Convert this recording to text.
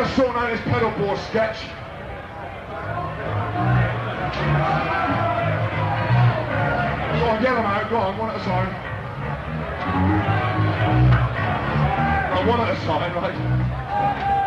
a song known as Pedalboard Sketch. Go on, yell them out, go on, one at a time. Right, one at a time, right?